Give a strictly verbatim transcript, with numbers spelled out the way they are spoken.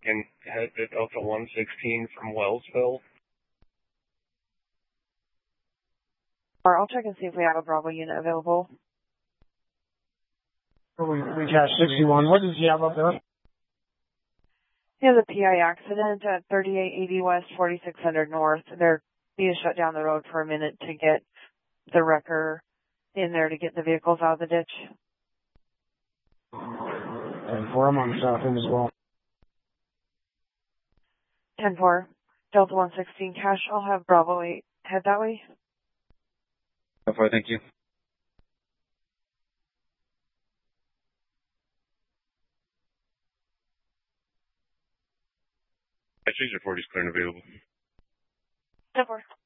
can head to Delta one sixteen from Wellsville. Or I'll check and see if we have a Bravo unit available. We, we got sixty-one. What does he have up there? He has a P I accident at thirty-eight eighty West, forty-six hundred North. They're need to shut down the road for a minute to get the wrecker in there to get the vehicles out of the ditch. And four, I'm on the south end as well. ten four, Delta one sixteen cash. I'll have Bravo eight head that way. Okay, thank you. Chaser forty is clear and available. ten four.